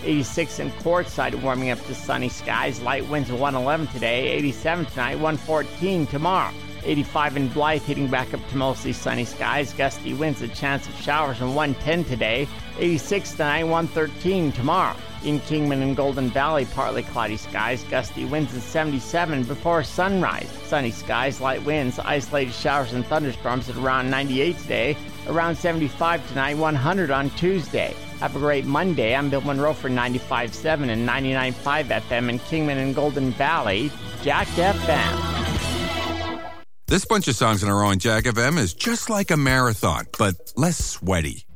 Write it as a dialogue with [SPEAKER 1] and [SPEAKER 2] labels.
[SPEAKER 1] 86 in Quartzsite, warming up to sunny skies. Light winds at 111 today. 87 tonight, 114 tomorrow. 85 in Blythe, heating back up to mostly sunny skies. Gusty winds, a chance of showers, and 110 today. 86 tonight, 113 tomorrow. In Kingman and Golden Valley, partly cloudy skies. Gusty winds at 77 before sunrise. Sunny skies, light winds, isolated showers and thunderstorms at around 98 today. Around 75 tonight, 100 on Tuesday. Have a great Monday. I'm Bill Monroe for 95.7 and 99.5 FM in Kingman and Golden Valley. Jack FM.
[SPEAKER 2] This bunch of songs in a row on Jack FM is just like a marathon, but less sweaty.